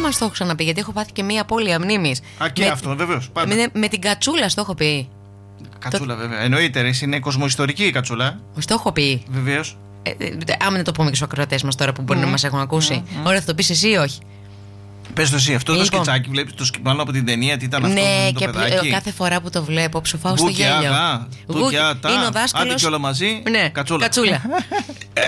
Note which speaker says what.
Speaker 1: άμα στο έχω ξαναπεί, γιατί έχω πάθει και μία απώλεια μνήμης.
Speaker 2: Και αυτό, βεβαίως.
Speaker 1: Με την κατσούλα, στο έχω πει.
Speaker 2: Κατσούλα, βέβαια. Εννοείται, είναι κοσμοϊστορική η κατσούλα.
Speaker 1: Στο έχω πει.
Speaker 2: Βεβαίως.
Speaker 1: Άμα δεν το πούμε και στους ακροατές μας τώρα που μπορεί να μας έχουν ακούσει. Ωραία, θα το πεις εσύ ή όχι?
Speaker 2: Πες το εσύ, αυτό το σκετσάκι βλέπεις το μάλλον από την ταινία, τι ήταν αυτό?
Speaker 1: Ναι,
Speaker 2: το
Speaker 1: και
Speaker 2: παιδάκι.
Speaker 1: κάθε φορά που το βλέπω ψοφάω στο γέλιο.
Speaker 2: Γουκιά,
Speaker 1: είναι ο δάσκαλος.
Speaker 2: άντε κι όλα μαζί,
Speaker 1: Ναι,
Speaker 2: κατσούλα.